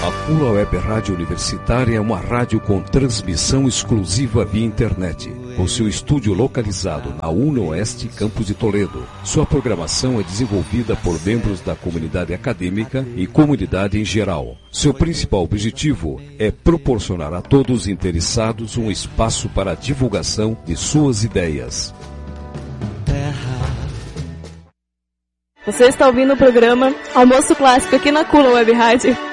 A Cula Web Rádio Universitária é uma rádio com transmissão exclusiva via internet, com seu estúdio localizado na UNOeste, campus de Toledo. Sua programação é desenvolvida por membros da comunidade acadêmica e comunidade em geral. Seu principal objetivo é proporcionar a todos os interessados um espaço para a divulgação de suas ideias. Você está ouvindo o programa Almoço Clássico aqui na Cula Web Rádio.